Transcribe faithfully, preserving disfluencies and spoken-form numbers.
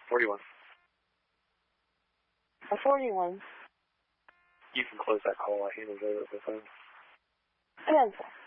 forty-one. A forty-one. You can close that call. I handled it over the phone. Answer.